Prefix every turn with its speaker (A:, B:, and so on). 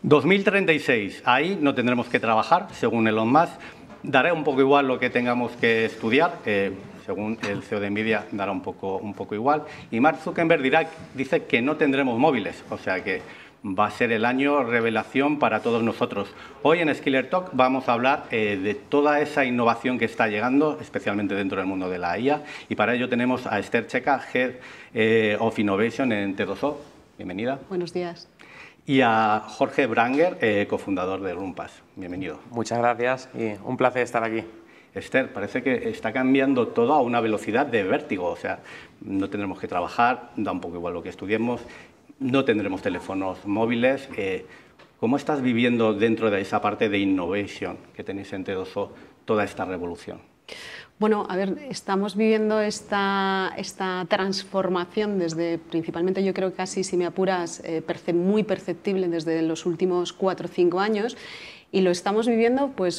A: 2036, ahí no tendremos que trabajar, según Elon Musk. Dará un poco igual lo que tengamos que estudiar, según el CEO de Nvidia, dará un poco igual. Y Mark Zuckerberg dice que no tendremos móviles, o sea que va a ser el año revelación para todos nosotros. Hoy en Skiller Talk vamos a hablar de toda esa innovación que está llegando, especialmente dentro del mundo de la IA, y para ello tenemos a Esther Checa, Head of Innovation en T2O. Bienvenida.
B: Buenos días.
A: Y a Jorge Branger, cofundador de Rumpass. Bienvenido.
C: Muchas gracias y un placer estar aquí.
A: Esther, parece que está cambiando todo a una velocidad de vértigo, o sea, no tendremos que trabajar, da un poco igual lo que estudiemos, no tendremos teléfonos móviles. ¿Cómo estás viviendo dentro de esa parte de innovation que tenéis en T2O toda esta revolución?
B: Bueno, a ver, estamos viviendo esta transformación desde, principalmente yo creo casi, si me apuras, muy perceptible desde los últimos 4 o 5 años. Y lo estamos viviendo pues